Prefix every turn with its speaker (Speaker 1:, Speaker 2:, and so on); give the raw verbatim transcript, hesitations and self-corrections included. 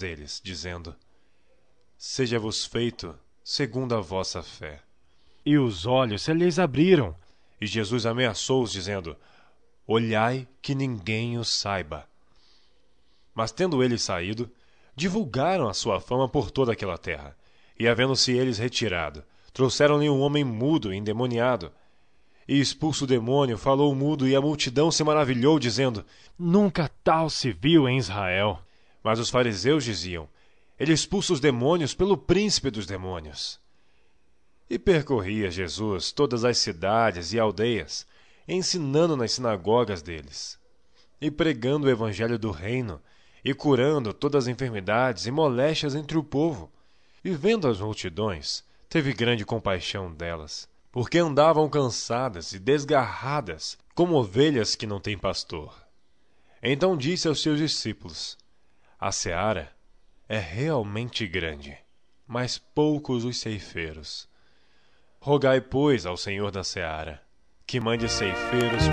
Speaker 1: deles, dizendo: Seja-vos feito segundo a vossa fé.
Speaker 2: E os olhos se lhes abriram.
Speaker 1: E Jesus ameaçou-os, dizendo: Olhai que ninguém o saiba. Mas tendo eles saído, divulgaram a sua fama por toda aquela terra. E havendo-se eles retirado, trouxeram-lhe um homem mudo e endemoniado. E expulso o demônio, falou o mudo, e a multidão se maravilhou, dizendo:
Speaker 2: Nunca tal se viu em Israel.
Speaker 1: Mas os fariseus diziam: Ele expulsa os demônios pelo príncipe dos demônios. E percorria Jesus todas as cidades e aldeias, ensinando nas sinagogas deles, e pregando o evangelho do reino, e curando todas as enfermidades e moléstias entre o povo. E vendo as multidões, teve grande compaixão delas, porque andavam cansadas e desgarradas, como ovelhas que não têm pastor. Então disse aos seus discípulos: A seara é realmente grande, mas poucos os ceifeiros. Rogai, pois, ao Senhor da seara, que mande ceifeiros